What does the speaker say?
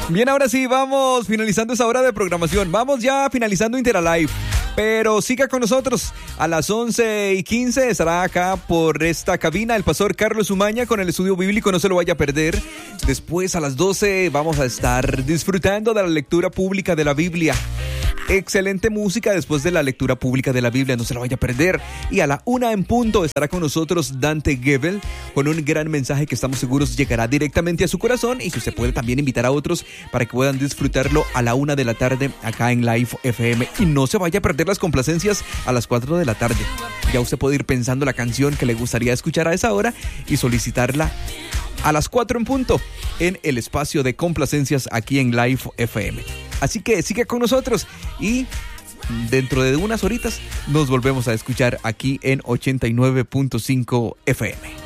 Bien, ahora sí, vamos finalizando esa hora de programación. Vamos ya finalizando Interalive. Pero siga con nosotros. A las 11:15 estará acá por esta cabina el pastor Carlos Umaña con el estudio bíblico. No se lo vaya a perder. Después a las 12 vamos a estar disfrutando de la lectura pública de la Biblia. Excelente música después de la lectura pública de la Biblia, no se la vaya a perder. Y a la 1 en punto estará con nosotros Dante Gebel con un gran mensaje que estamos seguros llegará directamente a su corazón y que usted puede también invitar a otros para que puedan disfrutarlo a la 1 de la tarde acá en Live FM. Y no se vaya a perder las complacencias a las 4 de la tarde. Ya usted puede ir pensando la canción que le gustaría escuchar a esa hora y solicitarla a las 4 en punto en el espacio de complacencias aquí en Live FM. Así que sigue con nosotros y dentro de unas horitas nos volvemos a escuchar aquí en 89.5 FM.